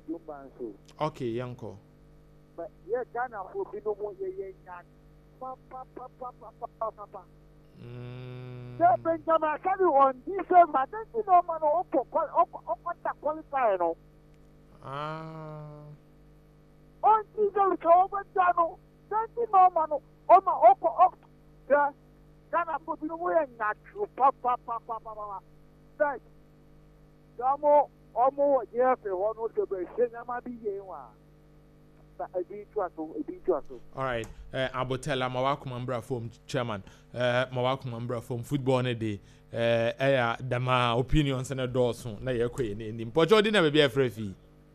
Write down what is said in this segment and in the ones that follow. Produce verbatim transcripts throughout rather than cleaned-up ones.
Jumbanso. Okay, Yanko. But yeah, Ghana will be no more. Yeah, yeah, papa, papa, papa, papa. Yeah, Benjamin, I tell you on December, then you know, man, open, open, qualify, no. Ah. On December, over Jano, then you know, man, oh my, open, up. Yeah, Ghana will be no more. Natural, papa, papa, papa. That, Jamo, Omo, yeah, for one of the best, Cinema be here. All right, uh, Abotella, Mawakumambra from chairman, uh, Mawakumambra from football on a day, uh, uh, Dama opinions and a doorson, na your queen in the Pojo didn't be a free fee.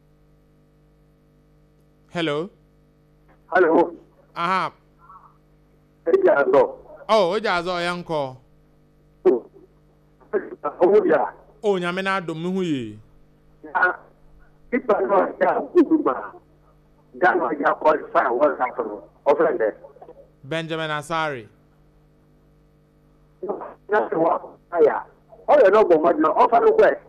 Hello, hello, aha, oh, just all young call. Oh, yeah, oh, Yamena Domuhi. People are not Ghana ya qualify World Cup offend Benjamin Asari. That's what aya. Oh you know go madna offer no way.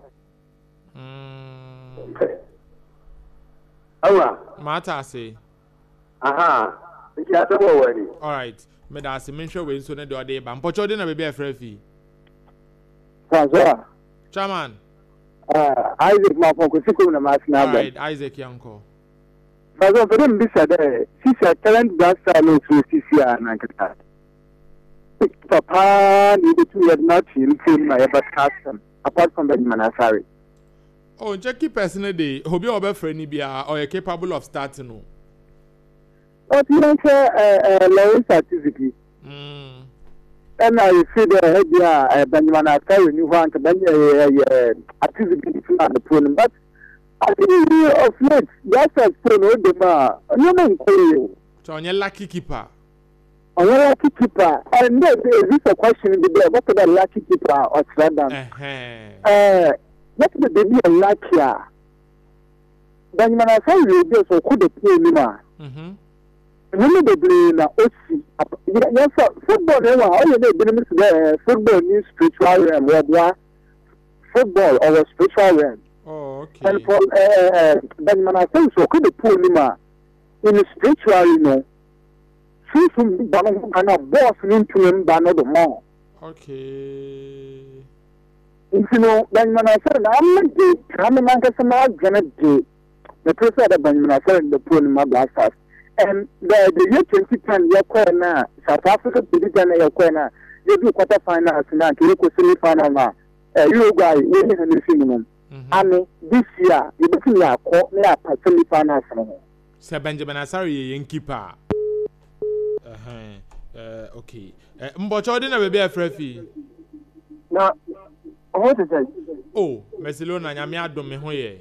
Mm. Awa. Mata say. Aha. Iki ata wo wani. All right. Me da se menhwe we so na de ode ba. Mpocho de na be be afra fi. François. Chairman. Uh, Isaac Mafoko siku na masina. All right, Isaac yanko. But for them, this is the current gas salon to C C R and Ankata. Papa needed to have not him film my ever custom, apart from Benjamin Asari. Oh, Jackie personal day, Hobby over friendly beer or capable of starting. No. But you don't say a low certificate. Hmm. And I see the head, yeah, Benjamin Asari, you want to be a activity on the phone, but I think of late, that's a phone with the bar. No man call you. So, on your lucky keeper. On your lucky keeper. And there is a question in the day. What about lucky keeper or Sladam? Uh, what would they be a lucky? Benjamin Asari will be so good play Lima. Mm-hmm. Remember the brain, O C. Yes, football, they were all the football news spiritual realm, where football or spiritual realm. Oh, okay. And for uh, Benjamin Asari, so could the poor Lima in the spiritual, you know, see some banana boss into him, banana the more. Okay. If you know, Benjamin Asari, I'm not the Kamaman Janet Day, the president of Benjamin Asari, the poor Lima Blasters. And the the year twenty ten, you're quite now, South Africa, Britain, you're quite now, you do quarterfinals now, you go semi final now. Uruguay, you need a minimum. And this year, you between your court, they are partially financing. Sir Benjamin Asari, yen keeper. Uh huh. Uh, okay. Uh, Mbocho didn't be a free fee. Now, what is it? Oh, Messilona, Yamia Domihoye.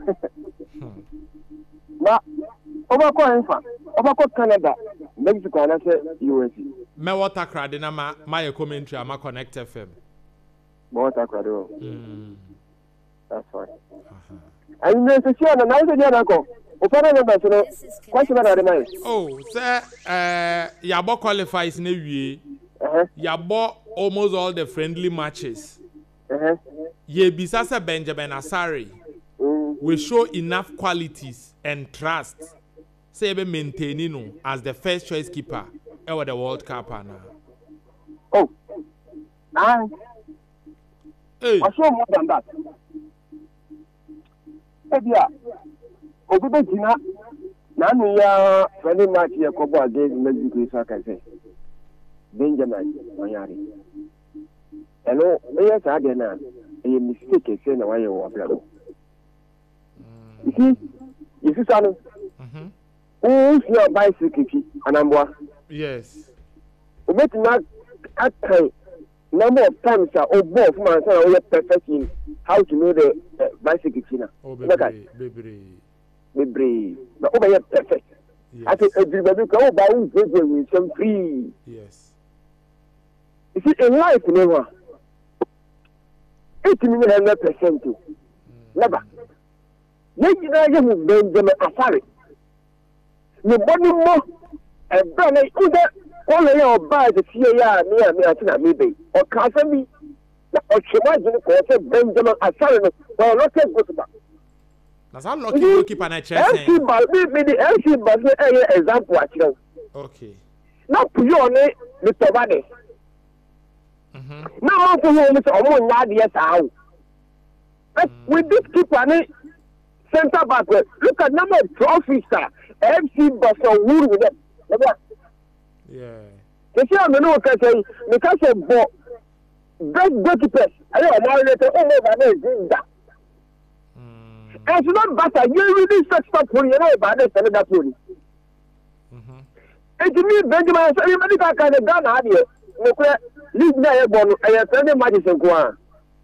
Now, over over Canada, Mexico, and I say U S A. Me water crowd in my my commentary, I'm a Connect F M. Water crowd. Hmm. That's fine. And then, so and I said, Yanako, oh, sir, uh, Yabo qualifies in a way. Yabo almost all the friendly matches. Ye Bisasa Benjamin Asari will show enough qualities and trust. Say, be maintaining as the first choice keeper over the World Cup now. Oh, I hey, I show more than that. Yeah, Obi Gina, Nania, friendly match here, Cobo against Mexico, so I can say. Benjamin Mayari. Hello, yes, I did not. A mistake is saying why you were blood. You see, you see, son, who's your bicycle and I'm what? Yes. But not at number of times or both my son are perfect in how to know the uh, bicycle cleaner. Oh, baby, baby, baby. But over here, perfect. I think everybody go by with some free. Yes. You see, in life, never eighty million hundred percent. Never. You know, you have Benjamin Asari. Nobody more a brother either. All of your buy the C A R near me, I think maybe or Casami or Chimajin or Benjamin Asari. Well, not a good. That's how lucky goalkeeper na chess. F C Bas me me the F C Bas me eh example achiro. Okay. Na puyo ne the Tobade. Mhm. Na o puyo me so omo nya de sa o. With this keeper ne center back, look at number of trophies sir. F C Bas wuru with them. Yeah. You see I'm no can say because of ball best goalkeepers. I know I'm already all over there doing that. And it's not better. You really set up for you know about this and that one. Mhm. And to me, Benjamin, so you really can't kind of done idea. Look where leave me a bone. I have turned the magic and go on.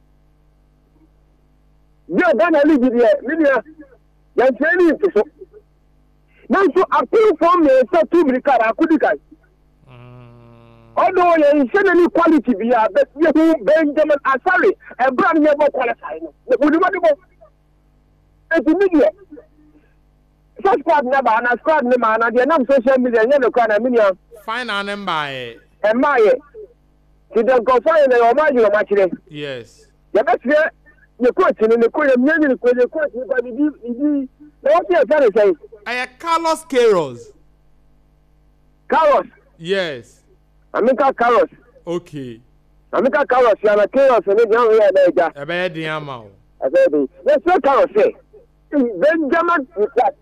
You're gonna leave it here. Lydia, you're training to so. Now, so I feel from me, so two minutes, I couldn't guys. Although you send any quality via but you Benjamin Asari and brand never qualified. Would you want to go? It's immediate. Such squad number and a squad number and the number social media and the kind of million. Fine on them by. And my you don't go find the Omaji match. Yes. The best year you question in the court of million question but you what you're trying to say. I am Carlos Queiroz. Carlos. Yes. Amika Carlos. Okay. Amika Carlos, you are a chaos and it's young here. A bad diamond. I said, let's not Carlos say. Benjamin is that.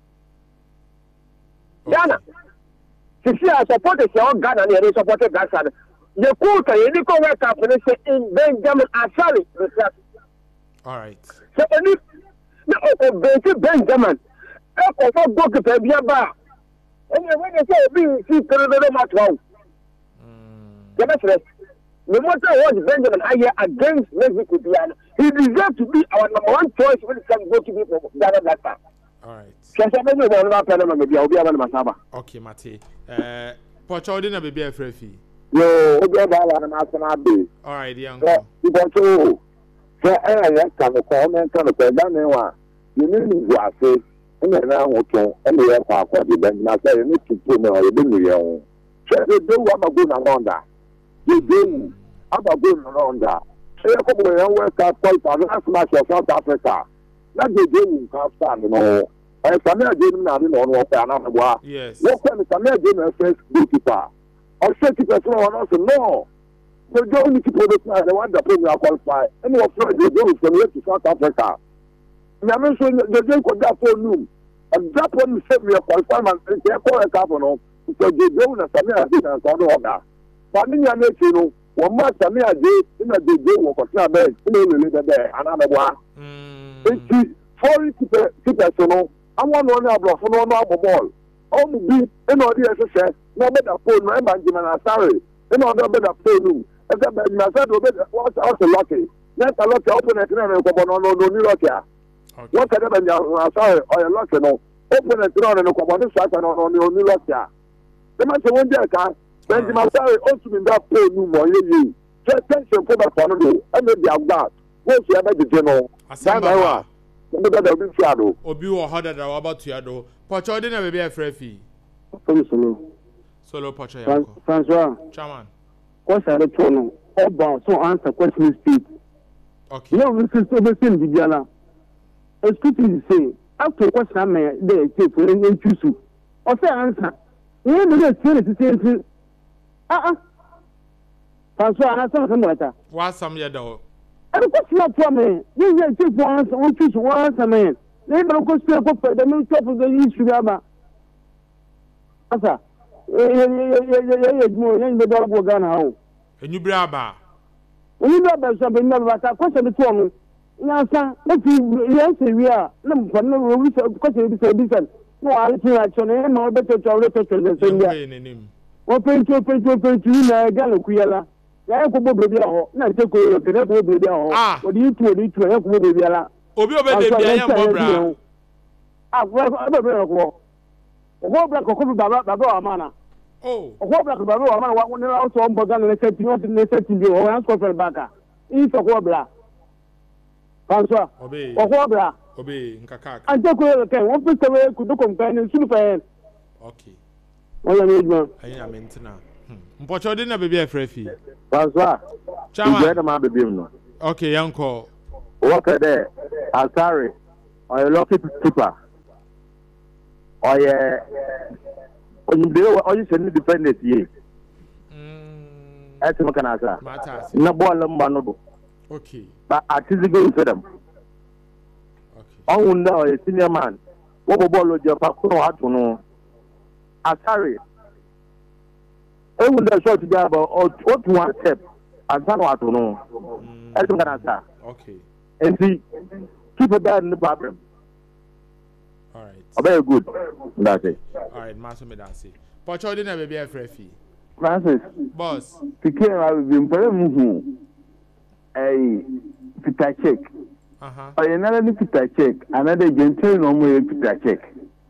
Ghana. You see, I supported your Ghana and they supported that side. You could say, you go wake up and say, in Benjamin Asari. All right. So, when you Benjamin, I go go to Pebia. And when you say, being see, the match wrong. The best no matter what Benjamin I hear against Mexico, he deserves to be our number one choice when it comes to people from Ghana that time. All right. Okay, Mate. Uh, Pocho didn't be a free fee. Yo, I'm all right, young. You want to say, I can comment on the Pedana. You mean you are saying, and then I will tell and the airport for the Benjamin. I say, you need to put me on the video. So they do what I'm going around that. You do. I'm going around that. So you come away and work out for the last match of South Africa. Not the game in Pakistan, you know. And some of them are in on what another one. Yes. What kind of some of them are first goalkeeper? Or second person or also no. So you only keep the time. They want the program qualify. And you're afraid they go from here to South Africa. And I'm not sure the game could that for noon. And that one said we are qualified and they call a couple. So they don't have some of them and all that. But me and you know, one match I mean I did in a day work or not bed, you know, the day, another one. It's foreign people, you know, I want one of the phone on the ball. Only be in all the S S S, no better phone, my Benjamin Asari, in order better phone. As a Benjamin Asari, what's also lucky. That's a lot of open it and go on no new lucky. What can happen? Asari or a lucky no. Open it and no come on this side and on your new lucky. The man one day, Benjamin Asari also in that phone no more. You just attention for the family and then they are back. What's the other general? Asamba. Obi wo hoda da about to yado. Pocho dey na be a free fee. Solo. Solo Pocho yanko. François. Chairman. What's the tone? Oba so answer question speak. Okay. No, this is so the same Bibiana. Excuse me say, after question me dey take for any choose. O say answer. You no dey say the same. Ah ah. François, answer some better. What some ya do? I don't know for me. You just choose once, one choose once, I mean. They don't go straight up for the new top of the issue. Asa, the dog will go now. And you braba. When you know about something, never at a question to me. Yes, sir. Let's see, yes, we are. No, for no reason, question is decent. No, I think I should know better to let us the same way. Open to open to open to you, Galaquilla. Ya ko bo baby aho na te ko yo tene ko baby aho o di tu o di tu ya ko bo baby ala obi obe baby ya mo bra ah ko ba ba ko ko bra ko ko baba baba wa mana oh ko bra ko baba wa mana wa ni na so mbo ga na se ti no ne se ti bi o ya so fer baka i so ko bra François obe ko bra obe nkaka ante ko yo ke won pe se we ku do company sulu fe okay wala ni jma ayi na mentina Mpocho dey na baby a free fee. François. Chama. You my baby no. Okay, yanko. What there? Asari. ɔyɛ lucky keeper ɔyɛ onyimdeɛ ɔyɛ sɛ ne defenders yie ɛte mo kana sa na bɔɔl mba no do okay but atizigo nsɛdɛm ɔhun dɛ ɔyɛ senior man wɔbɔ bɔɔl ɔgyɛ pa koro ato no asare ewu dɛ short bi aba otu one step ansa na wato no ɛte mo kana sa okay nti keep a bad in the problem. All right. Oh, very good. That's it. All right, Master Medasi. Pocho didn't have a free. Francis. Boss. Piquet, I've been playing a Peter check. Uh huh. Or another Peter check, another gentle no more Peter check.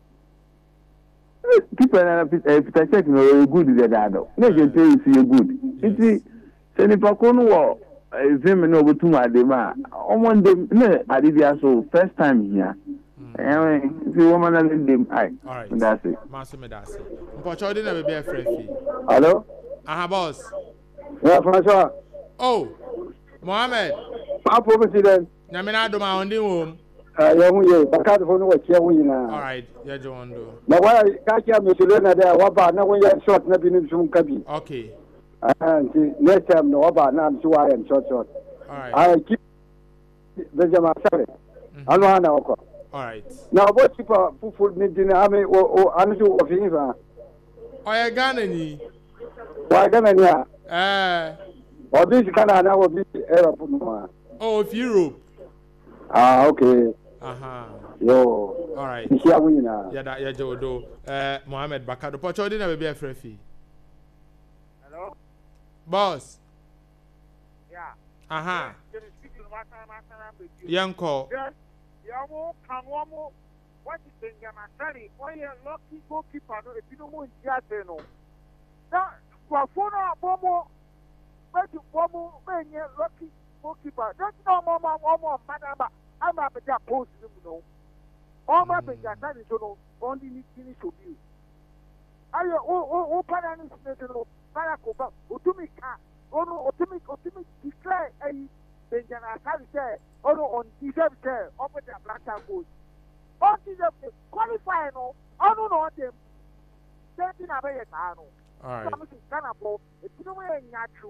People are Peter check no good is that. No gentle is good. It's Seni Pacono war. Zim no to my dema. On one day, no, I did so first time here. Anyway, if you woman and them, I. All right. That's it. Master Medasi. Pocho didn't have a free. Hello? Aha, boss. Yeah, Francois. Oh, Mohammed. My president. Namina do my own home. Uh, young you, but can't phone what you're winning. All right, yeah, John do. Now, why can't you have Michelle there? What about now when you're short, not in some cabin? Okay. And next time, no about now, so I am short, short. All right. I keep Benjamin Sarah. I know how. All right. Now, what people who need in the army or Anju of Eva? I am Ghanaian. Why, Ghana? Eh. Or this Ghana now will be Europe. Oh, of Europe. Ah, okay. Aha. Yo. All right. Here we now. Yeah, that yeah, Joe do. Uh, Mohammed Bakado. Pocho didn't have a free fee. Hello? Boss. Yeah. Aha. Can you speak to my time after I'm with you? Young call. Yes. Yamu, Kanwamu, what is the Yamasari? Why are lucky goalkeeper? If you don't want to know. Now, Wafona Bomo, where to Bomo, when you're lucky goalkeeper. That's no more, more, more, Madama. I'm up at that post, you know. All my big Yasari, you know, only need finish to you. I oh, oh, Pananis, you know, Paracoba, Utumika, oh, no, Utumik, Utumik, declare a Benjamin Asari there. Oh, on T V there, over the black goals. On T V, qualify no, I don't know them. Thirteen away at Arno. All right. Something can about it's no way in Yatru.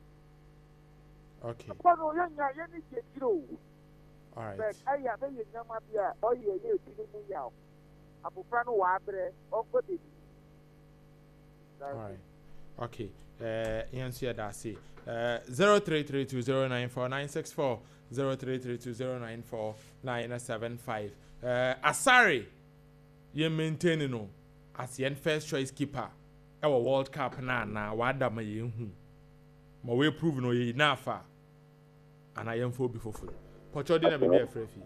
Okay. But no, young, young, young, all right. But I have a young man, oh, yeah, you didn't know. Abu Prano Wabre, or what did all right. Okay. Uh, answer that say uh zero three three two zero nine four nine six four zero three three two zero nine four nine seven five. Uh, Asari, you maintain no as your first choice keeper. Our World Cup na na wada ma ye hu. Ma we prove no ye nafa. And I am for before full. Pocho dina be be free.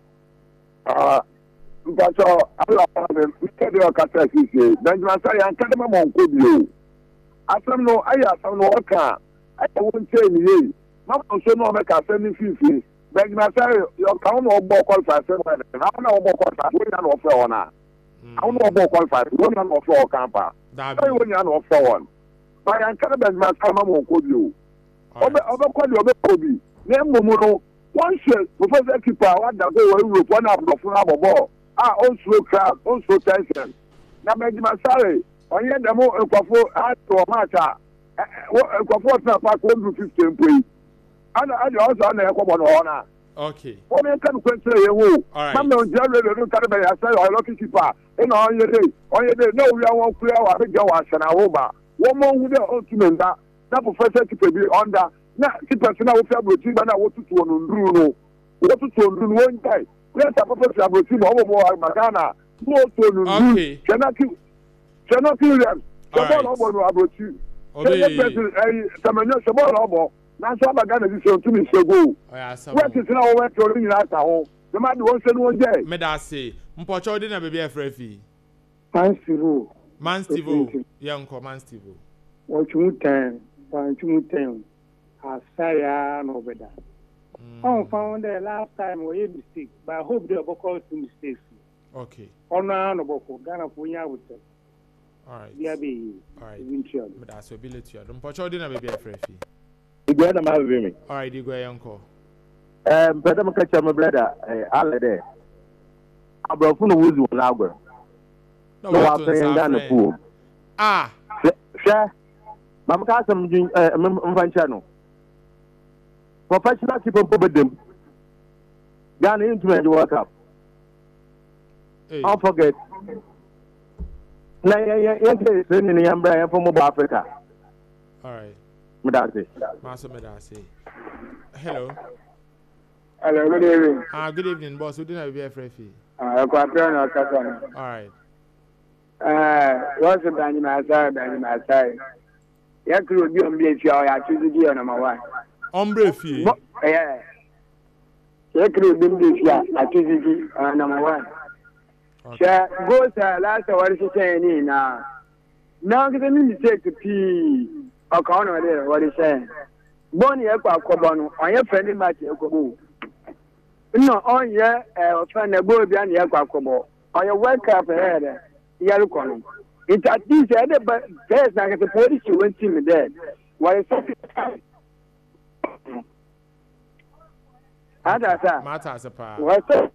Ah, but so Allah me tell you kata sisi. Benjamin say an kadema mo nko bi o. Asam no aya asam no oka. I won't say ni. Mama so no make asem ni fifi. Benjamin say your count no ball qualify say when. How na ball qualify we na no offer ona. How no ball qualify we na no offer camper. That we na no offer one. But an kada Benjamin say mama nko bi o. Obe obe kwali obe kobi. Na mmumu no one share professor keeper what da go Europe one up no fun abobo. Ah on slow crowd, on slow tension. Na Benjamin say onye demo ekwafo ato matcha. Ekwafo na pa ko do fifteen point. Ana ajo also na ekwo no na. Okay. What me can question ye wo. Mama on jare no kare be ya say o lucky keeper. E na onye dey, onye dey no we won clear wa be je wa sana ho ba. Wo mo hu de ultimate na professor keeper be under na keeper na wo fi abrochi ba na wo tutu onu nduru no. Wo tutu onu no won dai. Let's have professor abrochi mo wo mo magana. Mo to onu nduru. Okay. Kana ki Kana ki them. The ball obo no abrochi. The person eh tamanyo se ball obo. Na so abagana di so tumi sego. Oya sabo. What is now we to rin ata ho. The man won se no je. Me da say, Mpocho dey na be be free fee. Man Steve. Man Steve. Young ko Man Steve. What you ten, what you ten. Asaya no better. I found the last time we made mistake, but I hope they will call two mistakes. Okay. Honor no boko Ghana for ya with them. All right. Yeah, be. All right. Eventually. But that's ability. Mpocho dey na be be free fee. You go na ma be me. All right, you go young ko. Um, but I'm catch my brother. Eh, all there. abrofo no wuzi wona agor No no what wa pen Ghana pool ah hwe mam ka asem dun mfancha no professional keeper po bedem Ghana into the World Cup. Don't forget. Na ya ya ya say ni yambra from Africa. All right. Medase. Maso Medase. Hello. Hello, good evening. Ah, good evening, boss. We didn't have a free fee. Ah, kwa pia na kasana. All right. Eh, what's the bani masai, bani masai. Ya kuro bi on bi fia o ya tuzi di na mawa. Ombre fee. Eh. Ya kuro bi bi fia atuzi di na mawa. Sha go sa last wari se ni na. Na ngide mi mistake pi. Aka na le wari se. Boni e kwa kobo no, onye friendly match e kobo. No, onye eh friend e go bi an e kwa kobo. Onye World Cup here. Yaru kono. It at least I had a best like the police went to me there. What is that? Ada sa. Mata sapa. What's that?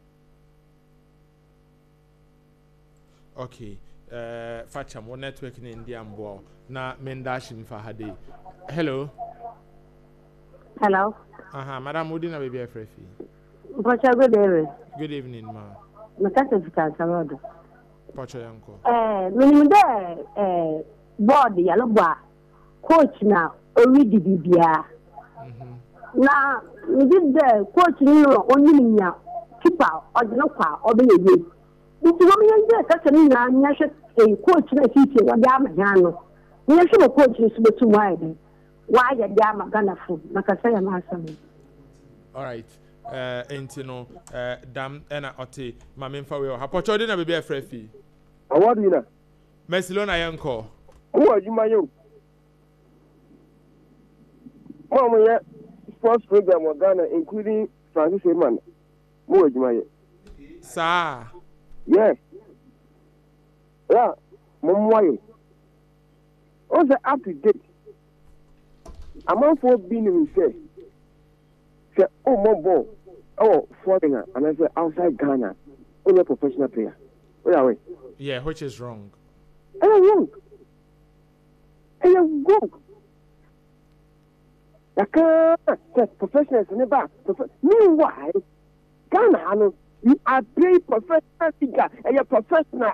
Okay. Uh, Facha, mo network in India mbo na mendashim fahade. Hello. Hello. Aha, Madam Udina baby Frefi. Pocha, good evening. Good evening, ma. Makasa fika sarodo. Pocha yanko. Eh, minimu de eh board ya lobwa coach na oridi bibia. Mhm. Na ndi de coach ni ro onyiminya keeper odino kwa obeyeye. Nti wo menye kasa ni na nya hwe eh coach na titi wo dia amanyano. Nya hwe coach ni subetu wide. Wa ya dia magana fu makasa ya masami. All right. Uh, Entino, uh, dam, ena ote, mamimfa we ha pocho de na baby Frefi. Award winner. Mesilona yanko. Who are you my you? Mama ya sports program of Ghana including Francis Eman. Who are you my Sir. Yes. Yeah, Mumwayo. Also up to date. Among four being say, say, oh, my boy, oh, foreigner, and I say outside Ghana, only a professional player. Where are we? Yeah, which is wrong. And I'm wrong. And I'm wrong. Like, professionals never. Meanwhile, Ghana, you are playing professional figure and you're professional.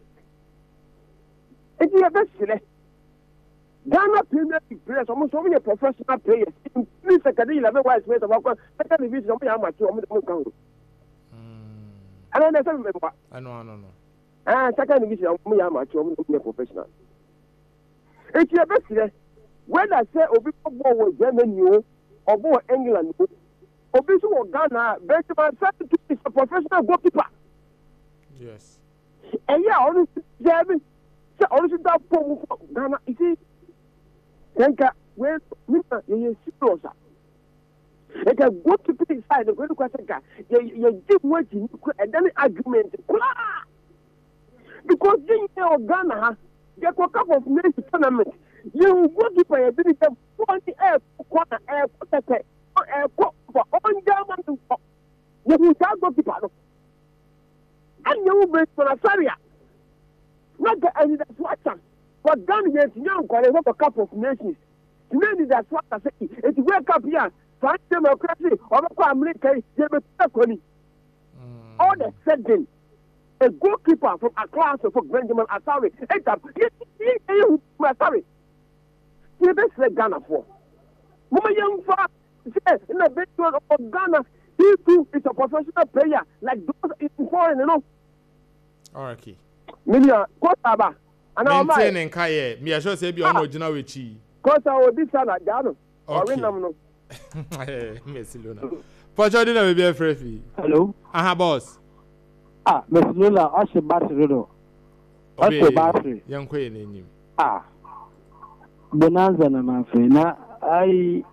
And you are best select. Ghana Premier League players, almost so many professional players. In three seconds, eleven wise players of our second division, how much you want to I don't know. I know, I know, no. Ah, second division, how much you want to be a professional. It's your best select. When I say Obi football was Germany or boy England, Obi to Ghana, Benjamin Sato is a professional goalkeeper. Yes. And yeah, honestly, German, so honestly, that for Ghana, you see. Tenka, where Mister you serious. It can go to put inside the good question. You give waiting and then argument. Because you know Ghana, they have a couple of nations tournament. You go to pay a bit of twenty air, quarter air, quarter air, for on German. You will go to Pano. And you will be for a Saria. Not the end of that. But Ghana is young, because they have a couple of nations. Maybe that's what I say. It's wake up here, find democracy, or America, they will take on it. All the sudden, a goalkeeper from a class of Benjamin Asari, it's up. You, Asari. You best let Ghana for. Mama young fat, say, in the best one of Ghana, he too is a professional player, like those in foreign, you know. All right, key. Million, what about? And I'm maintaining Kaye, me assure say be on original with chi. Cause I will be sana Jano. Okay. Messi Luna. Pocho dina baby Frefi. Hello. Aha boss. Ah, Miss Lula, Oshe battery do. Oshe battery. Young kwe name. Ah. Bonanza na mafre na ai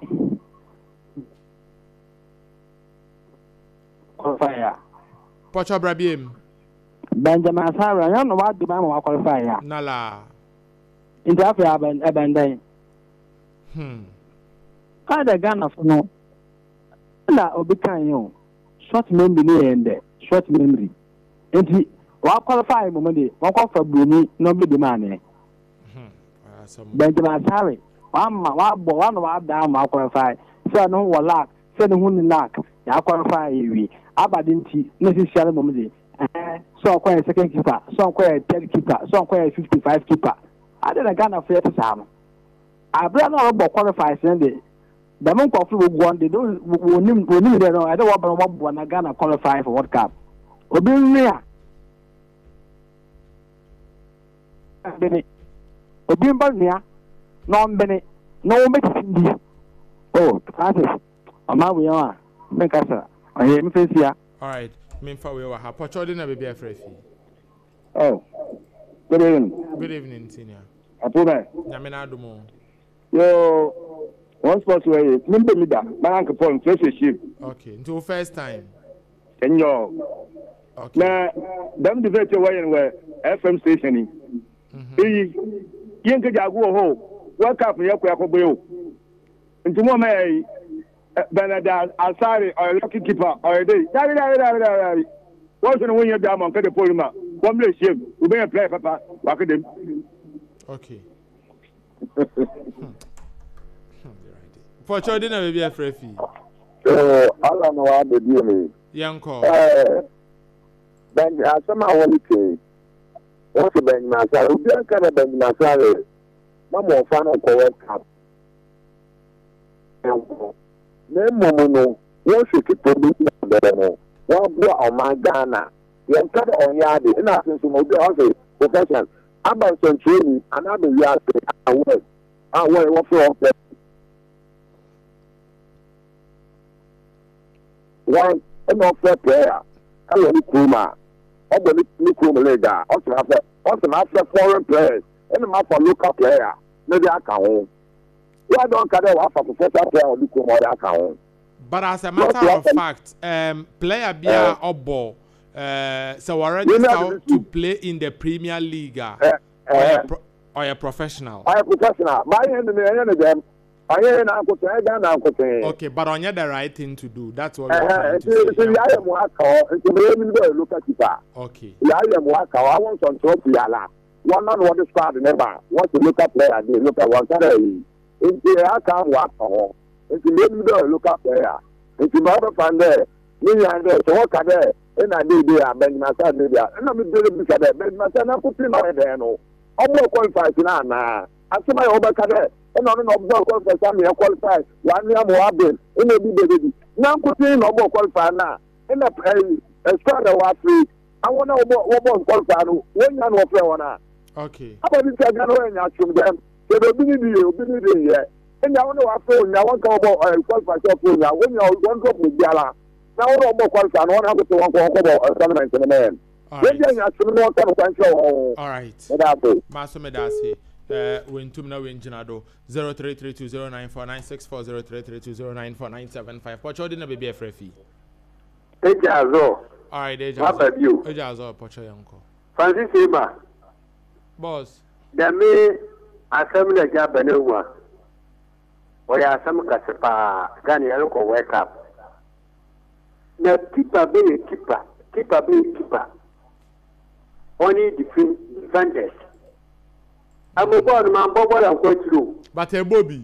qualifier. Pocho brabiem. Benjamin Asara, I don't know what the man will qualify. Nala. In the Africa, Abandon. Hmm. I the Ghana for no. Na Obikan, short memory and short memory. enti wa qualify mo de wa qualify Bruni no be de man eh Benjamin Asare wa ma wa bo wa no wa da ma qualify say no wa lack say no hu ni lack ya qualify wi abadinti no si share mo de eh so kwa second keeper so kwa third keeper so kwa fifty-five keeper ade na Ghana for yet sam abra no bo qualify say de the monk of we won they don't we nim we nim there no I don't want bo na Ghana qualify for World Cup obi nria bene obi mba nria no mbene no mbeti oh Francis ama we ya make us aye me face ya all right me fa we wa ha pocho de na be be afrefi oh good evening good evening senior apuna nyame na adumo yo one sport way member leader bank phone relationship okay until first time enyo okay na them debate way we F M station mhm eh yen ke jagu ho World Cup ye ko yakobe o ntimo mai Benada Asare or lucky keeper or day dari dari dari dari what's the one you be among the polymer one place shape we be play papa back them okay for sure dinner will be a free fee. So, all I know how to do me. Young call. Then, as some I want to say, what's the Benjamin Asare? Who don't kind of Benjamin Asare? No more fun of World Cup. No more, no. You should keep producing the one blow on my Ghana. You cut on Yadi, and I think some of the other professionals. About some training, and I will yard I will. I will offer them. One an offer player. I will be Kuma. I will be Kuma later. Also, after also after foreign players, and I'm for local player. Maybe I can home. Why don't I have a professional player or look more I can home? But as a matter of fact, um, player be a obo. Uh, so already start to play in the Premier League. Uh, uh, or, a pro- or a professional. I am professional. My end and the end of them. I am not okay, but on the right thing to do. That's what we're uh, trying to say. I am worker. It's a look at it. Okay. I am worker. I want some trophy. One man want to start never. Want to look at player. They look at one player. It's the I can work. It's the look at player. It's the other fan there. Me and there. So what can there? And I did there. Benjamin Asare did there. And I'm doing this. Benjamin Asare. I'm putting my there. No. I'm not qualified now. I see my over cadet. And on an observer qualified, I qualify. One year more been in a baby. Now putting no more qualified now. In a pay a start of what free. I want to know what was qualified. When you know one. Okay. How about this? I can know and ask them. So the beginning, you beginning here. And I want to have phone. I want to about qualified phone. Now when you one drop with Gala. Now no more qualified. I want to have to one about settlement in the man. All right. All right. Master Medasi. Uh, when two now in Janado zero three three two zero nine four nine six four zero three three two zero nine four nine seven five. Pocho didn't be a free fee. Ejazo. All right, Ejazo. How about you? Ejazo, Pocho Yanko. Francis Ema. Boss. The me assembly job anywhere. Or ya some Casepa Gani Alco wake up. The keeper be a keeper, keeper be a keeper. Only defenders. I'm a boy, man, Bob, I'm going through. But a Bobby.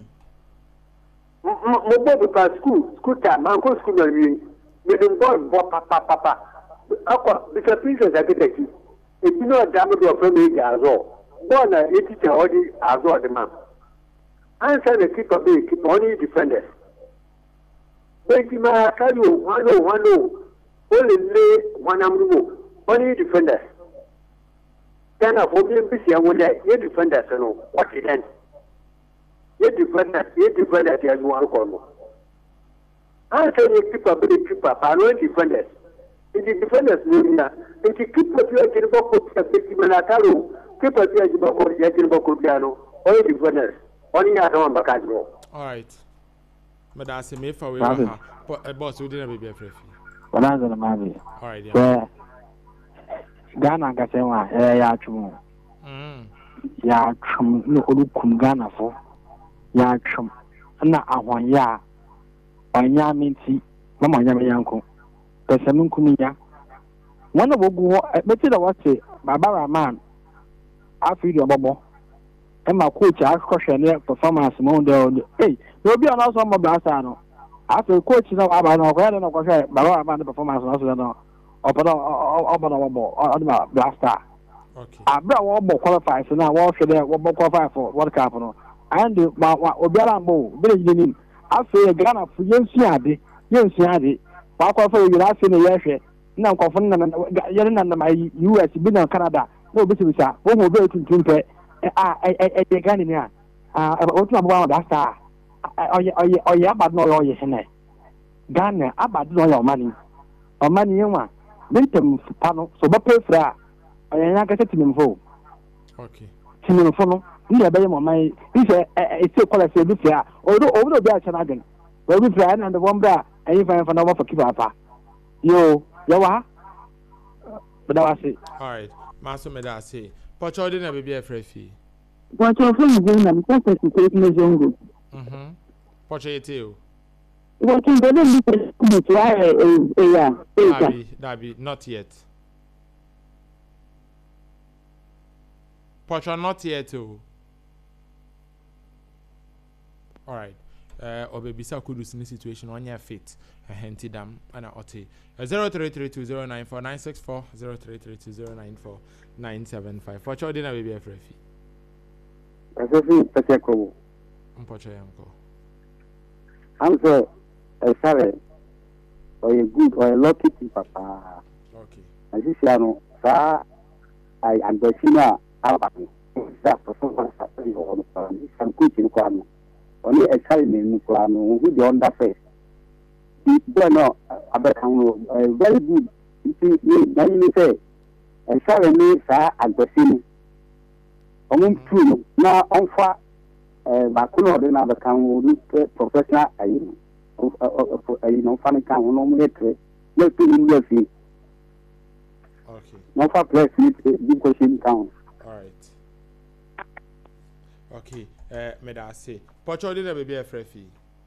My Bobby for school, school time, my school school, I mean, with the boy, papa, papa. Aqua, because princess, I get it. If you know a damage of family as well, born a teacher already as well, the man. Answer the keeper be keep only defenders. But you may tell you one oh one oh, only lay one amro, only defenders. Then a problem is your one day, you defenders, you know, what it ends. You defenders, you defenders, as one call. Answer the keeper be keeper, but no defenders. In the defenders, if you keep what you are getting about Manataro, keep what you are getting about Copiano, only defenders, only at home, Bacadro. All right. But that's a myth for we are. Boss, we didn't be a free. All right, yeah. Ghana Gasewa, ya chum. Mm. Ya chum no olukum Ghana for. Ya chum. Na ahwan ya. Onya minti. Mama nya me yanko. Pese mun kumi ya. one of go better than what say Barbara man I feel your bubble and my coach ask question performance more than hey no be on also my blaster no after coach no about no where no question Barbara man performance also no open open on my blaster okay abra one more qualify so now one should one more qualify for World Cup no and obiara mbo bele jini after Ghana for yensi ade yensi ade ba qualify you last in the year na nkofo na yere na na U S bi na Canada na obi tibisa wo mo be tuntun pe a e e Ghana ni a a o tun abo da star oye oye oye abad no oye hene Ghana abad no oye omani omani yenwa bintem pano so ba pefra oye nya ka timimfo okay timimfo no ni e be ye mo mai ise e se kola se bi fia o do o do bi a chana den we bi fia na the one bra ayi fa fa na ba for kiba fa yo yawa but I say all right maso me da say pocho de na baby afrafi pocho from Ghana because it's taking me zongo mhm pocho yete o what can they do to try eh yeah dabi dabi not yet pocho not yet o all right uh obebisa kudus in situation on your fit a henti dam ana ote zero three three two zero nine four nine six four zero three three two zero nine four nine seven five for sure dinner baby afrefi asofi pekeko mpocho yanko I'm so sorry or a good or a lucky papa okay asisiano sa I ambassador abani that performance on some coaching kwano only a child in kwano who the under face bueno abakan very good you na you say and sorry me sa ambassador omun tu na onfa eh ba kuno de na abakan wo professional ayi ayi no fan kan wo no metre le tu ni le fi okay no fa place ni question count all right okay eh me da say pocho de na baby afrefi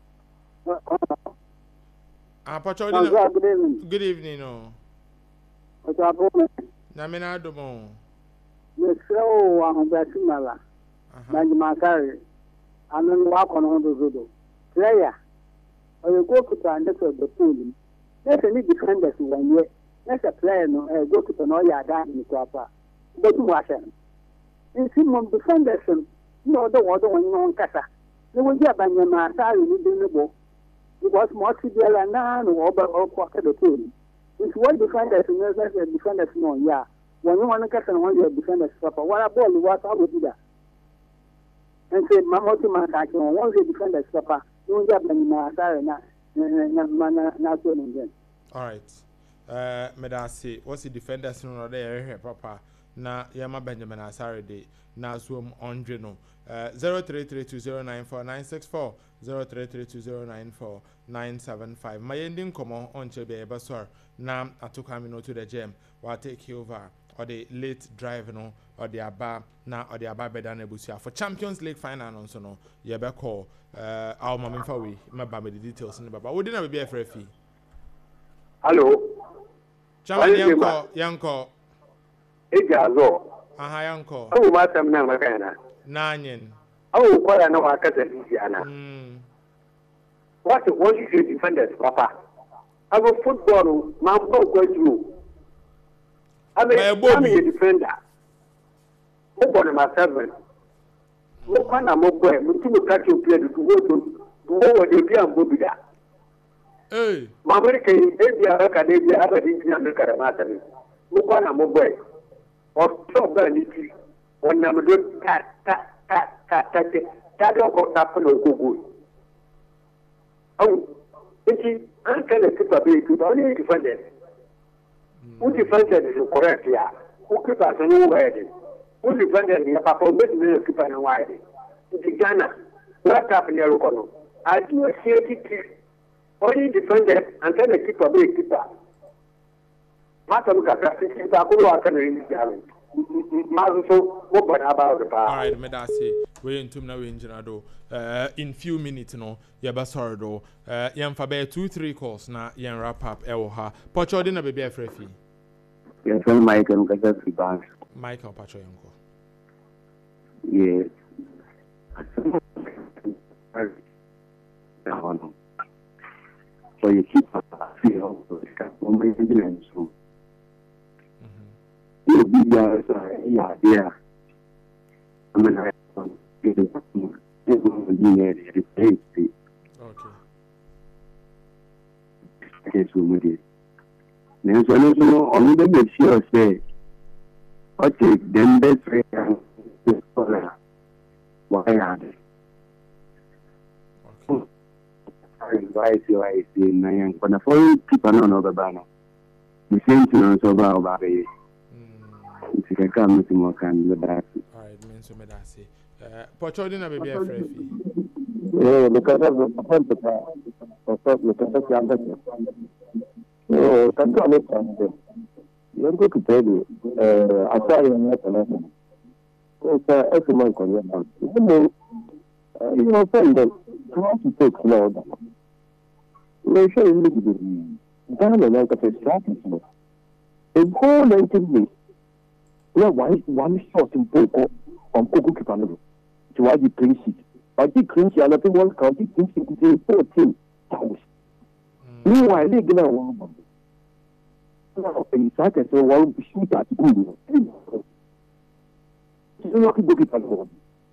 ah pocho de na good evening good evening no o ta bo na me na do mo me so wa ho ba simala na ji makare anu wa kono do do player o ye go kuta ande so do pool there's any defenders when you there's a player no eh go kuta no ya da ni ko apa do tu wa shen in sim mon defenders no do wo do won kasa ni wo ja banya ma sa ri ni de bo because mo ti de la na no wo ba o ko ka do pool if what defenders no there's a defenders no ya when you want to kasa no one defenders papa what ball what how do that and say mama to my catch on one the defenders papa no ja banya ma sa ri na na na na so no then all right uh me da say what's the defenders no there here papa na yama Benjamin Asare de na suom ondwe no uh zero three three two zero nine four nine six four zero three three two zero nine four nine seven five my ending komo on chebe ebasor na atoka mi no to the gem wa take over or the late drive no or the aba na or the aba beda na busia for Champions League final no so no ye be call uh our mama fa we ma ba me the details ni baba we dey na be afrefi hello chairman yanko yanko ejazo aha yanko awu ma tam na magana nanyen awu kwara na wa kasa ana mm what what is the defenders papa awu football ma go go through I'm a defender. Mo bọ̀ ma seven. Mo kwa na mo bọ̀ ẹ̀ mo tún mo catch your player to go to to go wọ̀ de bi an bo bi da. Hey. Ma bẹ̀rẹ̀ kẹ́yìn ebi ara ka de bi ara di ti na kara ma tẹ̀lé. Mo kwa na mo bọ̀ ẹ̀. Ọ̀tọ̀ bẹ́ẹ̀ ni ti. Wọ́n na mo do ta ta ta ta ta te. Ta dọ̀ kọ́ ta fún òkòkò. Awo. Eti an kẹ́lẹ̀ ti pàbí ètò ọ ní defenders. Who defended is correct, yeah. Who keep us in way? Who defended the Papa Medina keep an wide? The Ghana, what happened here? I do a safety only defended and then the keeper be keeper. Matam Kaka, Paco, I can read it. Mazo, what about the bar? All right, Medasi, we in Tumna Winjanado. Uh, in few minutes, no, Yabasardo. Uh, Yam Fabe two, three calls na yan wrap up. Ewoha. Pocho dinner baby a free. Yes, I'm Michael Gazette Bank. Michael Pachoyanko. Yes. So you keep a feel of the vigilance. You'll be there, yeah, yeah. I mean, I get it. Okay. Okay, so we did. Then so no on the make sure say okay, then that's very scholar. Why are they? Okay. Why is you I say nine but the foreign people no no baba. The same thing on so about about it. If you can come more can do that. All right, mean so me that say. Uh, Pocho didn't have a beer free. Yeah, because of the point of the because oh, that's what I'm saying. You go to pay the uh, I saw you in the it's a every month on your house. You know, you know, friend, you want to take slow. Make sure you look at it. Down and out of a strategy. A whole nineteen weeks. Well, one one shot in Poco on Poco Kipano. To why you clean sheet. But you clean sheet, another one county clean sheet is fourteen thousand. Meanwhile, they get a woman. In fact, I say, well, shoot at good. She's not a good people.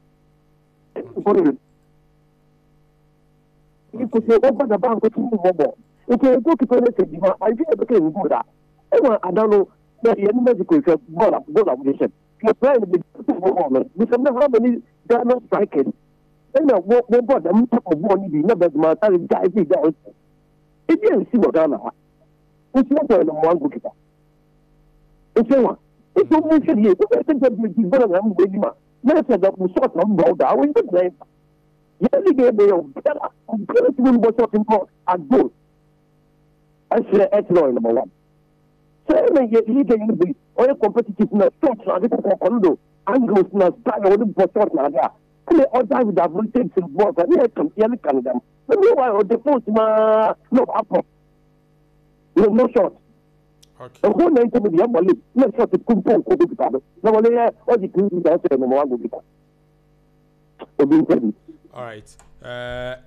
You could say, open the bank with mobile. If you go to the I feel became good. I don't know. But the medical is a ball of ball of nation. You're trying to be woman. We don't know how many they are not striking. Then what bought them top of one, the number of my time guys. It didn't see what Ghana. It's not the one bookkeeper. It's one. It's not mentioned here. I think that we give them a waiting. Let's say that we sort of brought down in the name. Yes, they gave me a better women was talking for a good. I say, that's law number one. So, you can be all competitive in a short or condo, angles in a style or the short naga. And the other with that will take some work and they come here and them. But meanwhile, the post, no up. No, no short. Okay. The whole night with the other lip, no short to come to the other. No one there, all the things that are no one will be. All right. Uh,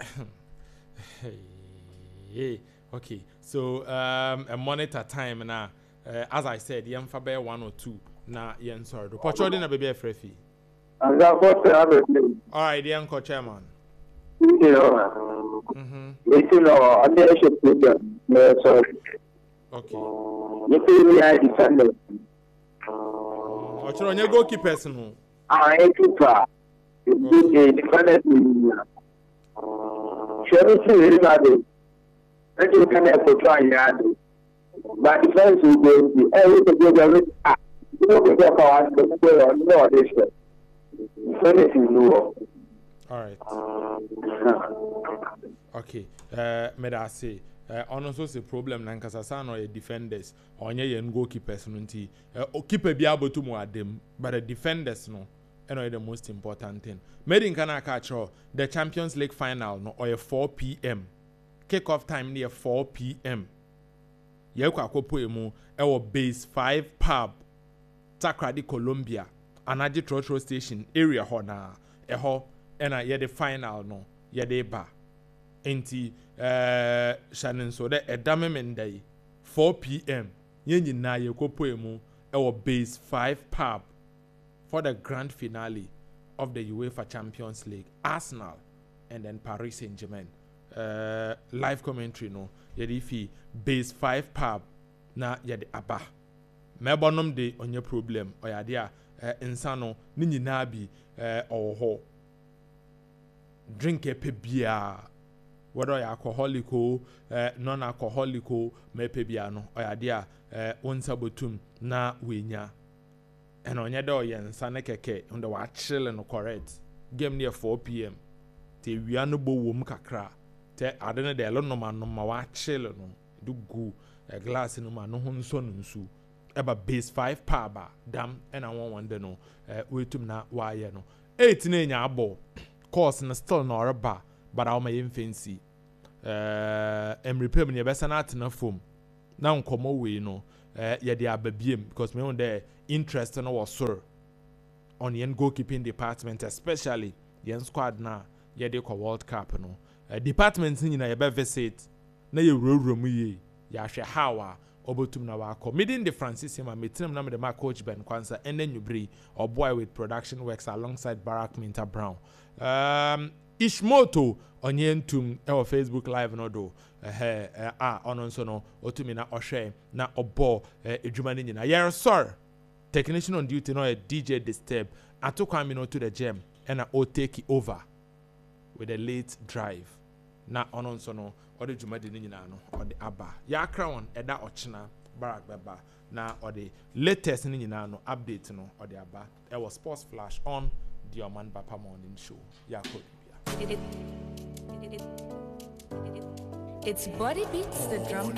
hey, okay. So, um, a monitor time now. Uh, as I said, you have about one or two. Now, you are sorry. Pocho didn't be a free fee. All right, the uncle chairman. You know, you know, I'm there should put them. Sorry. Okay. You feel me? I defend it. Oh, you're a goalkeeper, no? I ain't too far. You defend it. Sure, it's not it. And you can have to try it. But defense will be everything you're going to act. You know, we talk about the way on no this way. Defense is new. All right. Okay. Uh, may I say, uh, also the problem na nkasa no defenders onye yen goalkeepers no nti uh, keeper bi abotu mu adem but the defenders no and the most important thing. Made in Kana catch the Champions League final no or four p.m. Kick-off time near four p.m. Yekwa akopo emu ewo base five pub Takrady Colombia Anaji Trotro station area ho na eho ena ye the final no ye de ba enti eh shanin so de edame mendai four p.m. ye nyina yekopo emu ewo base five pub for the grand finale of the UEFA Champions League, Arsenal and then Paris Saint-Germain. Uh, live commentary no yedi fi base five pub na yedi aba mebonom de onye problem oyade a uh, insano ni nyina bi uh, oho drink epe bia whether you alcoholic or uh, non alcoholic or mepe bia no oyade a uh, onsabotum na wenya and onye de oyen sane keke on the wa chill no correct game near four p.m. te wiano bo wom kakra te adene de lo no ma no ma wa chill no do go a glass no ma no ho nso no nsu eba base five pa ba dam and I want one de no eh wetum na wa ye no eight na nya abo course na still no reba but I ma yem fancy eh em repair me be sana atena form na nkomo we no uh, yeah they are babiem because me on the interest no was sir on the goalkeeping department, especially the squad now yeah they call World Cup no uh, departments in na be visit na ye roro mu ye ya hwe hawa obotum na wa ko midin the Francis ma metinam na me the ma coach Ben Kwanza and then you bri or boy with production works alongside Barack Minta Brown. um Ishmoto onyentum e o Facebook live no do eh eh ah ono nso no otumi na ohwe na obo edwuma ni nyina yer sir technician on duty no a D J Disturb atokwa me no to the gym and o take over with a late drive na ono nso no ode dwuma de ni nyina no ode aba ya crown eda ochina Barack beba na ode latest ni nyina no update no ode aba e was sports flash on the Oman Bapa morning show ya ko It, it, it, it, it's Body Beats, the drum